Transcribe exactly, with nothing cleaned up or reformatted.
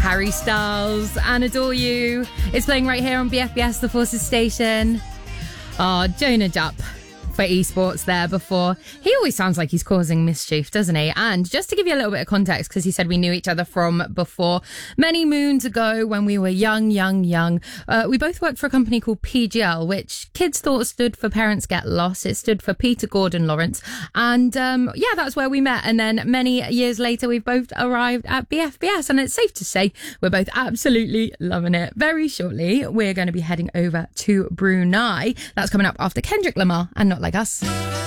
Harry Styles and Adore You. It's playing right here on B F B S, The Forces Station. Oh, Jonah Jupp for esports there before. He always sounds like he's causing mischief, doesn't he? And just to give you a little bit of context, because he said we knew each other from before, many moons ago when we were young, young, young, uh, we both worked for a company called P G L, which kids thought stood for Parents Get Lost. It stood for Peter Gordon Lawrence. And um, yeah, that's where we met. And then many years later, we've both arrived at B F B S. And it's safe to say we're both absolutely loving it. Very shortly, we're going to be heading over to Brunei. That's coming up after Kendrick Lamar and Not Like Us.